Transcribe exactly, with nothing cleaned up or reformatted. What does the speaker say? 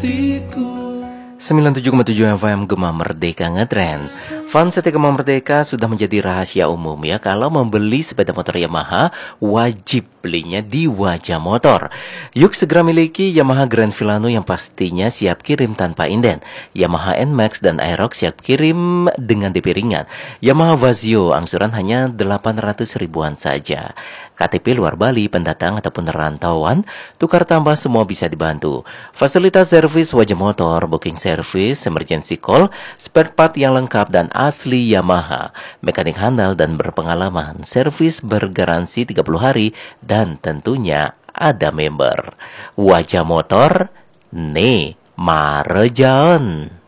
sembilan puluh tujuh koma tujuh F M Gema Merdeka Ngetrend. Fun setia Gema Merdeka sudah menjadi rahasia umum ya. Kalau membeli sepeda motor Yamaha, wajib belinya di Wajah Motor. Yuk segera miliki Yamaha Grand Filano yang pastinya siap kirim tanpa inden. Yamaha N-Max dan Aerox siap kirim dengan D P ringan. Yamaha Vazio angsuran hanya delapan ratus ribuan saja. K T P luar Bali, pendatang ataupun rantauan, tukar tambah semua bisa dibantu. Fasilitas servis Wajah Motor, booking service, emergency call, spare part yang lengkap dan asli Yamaha, mekanik handal dan berpengalaman, servis bergaransi tiga puluh hari, dan tentunya ada member. Wajah Motor, ne Marejan.